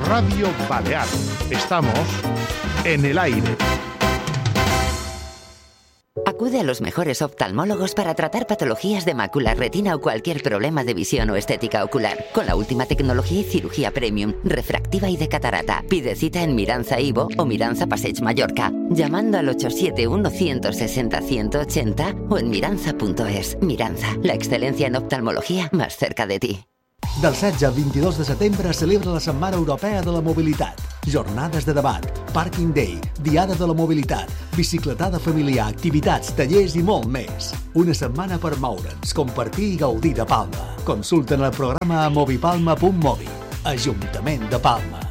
Radio Balear. Estamos en el aire. Acude a los mejores oftalmólogos para tratar patologías de mácula, retina o cualquier problema de visión o estética ocular. Con la última tecnología y cirugía premium, refractiva y de catarata. Pide cita en Miranza Ivo o Miranza Passeig Mallorca, llamando al 871-160-180 o en miranza.es. Miranza, la excelencia en oftalmología más cerca de ti. Del 16 al 22 de setembre celebra la Setmana Europea de la Mobilitat. Jornades de debat, Parking Day, Diada de la Mobilitat, bicicletada familiar, activitats, tallers i molt més. Una setmana per moure'ns, compartir i gaudir de Palma. Consulta en el programa a movipalma.mobi. Ajuntament de Palma.